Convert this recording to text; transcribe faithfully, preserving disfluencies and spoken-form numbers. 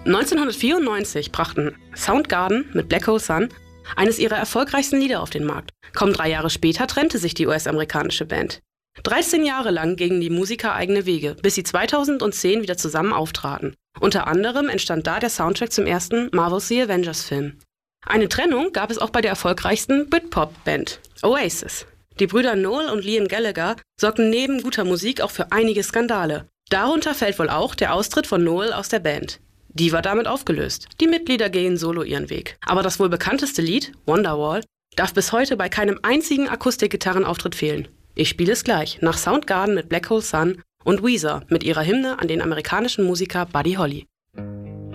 neunzehnhundertvierundneunzig brachten Soundgarden mit Black Hole Sun eines ihrer erfolgreichsten Lieder auf den Markt. Kaum drei Jahre später trennte sich die U S-amerikanische Band. dreizehn Jahre lang gingen die Musiker eigene Wege, bis sie zweitausendzehn wieder zusammen auftraten. Unter anderem entstand da der Soundtrack zum ersten Marvel's The Avengers-Film. Eine Trennung gab es auch bei der erfolgreichsten Britpop-Band, Oasis. Die Brüder Noel und Liam Gallagher sorgten neben guter Musik auch für einige Skandale. Darunter fällt wohl auch der Austritt von Noel aus der Band. Die war damit aufgelöst. Die Mitglieder gehen solo ihren Weg. Aber das wohl bekannteste Lied, Wonderwall, darf bis heute bei keinem einzigen Akustikgitarrenauftritt fehlen. Ich spiele es gleich, nach Soundgarden mit Black Hole Sun und Weezer mit ihrer Hymne an den amerikanischen Musiker Buddy Holly.